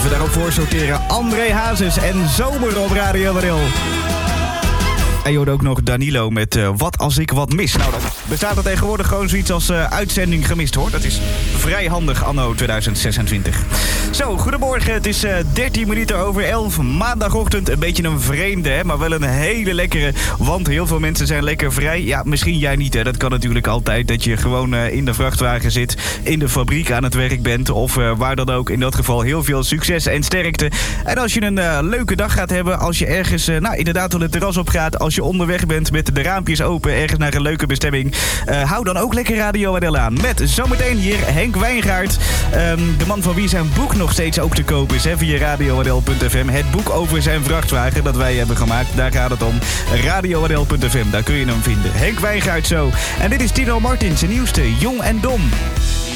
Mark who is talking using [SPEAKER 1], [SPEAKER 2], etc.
[SPEAKER 1] we daarop voor sorteren André Hazes en Zomer op Radio Waddel. En je hoorde ook nog Danilo met Wat als ik wat mis. Nou, dat bestaat er tegenwoordig gewoon zoiets als uitzending gemist, hoor. Dat is vrij handig anno 2026. Zo, goedemorgen. Het is 13 minuten over 11. Maandagochtend. Een beetje een vreemde, hè, maar wel een hele lekkere. Want heel veel mensen zijn lekker vrij. Ja, misschien jij niet, hè. Dat kan natuurlijk altijd. Dat je gewoon in de vrachtwagen zit, in de fabriek aan het werk bent. Of waar dan ook. In dat geval heel veel succes en sterkte. En als je een leuke dag gaat hebben. Als je ergens, inderdaad op het terras op gaat. Als je onderweg bent met de raampjes open. Ergens naar een leuke bestemming. Hou dan ook lekker Radio Waddel aan. Met zometeen hier Henk Wijngaard. De man van wie zijn boek nog steeds ook te koop is. Hè, via radiowaddel.fm. Het boek over zijn vrachtwagen dat wij hebben gemaakt. Daar gaat het om. radiowaddel.fm. Daar kun je hem vinden. Henk Wijngaard zo. En dit is Tino Martin, zijn nieuwste Jong en Dom.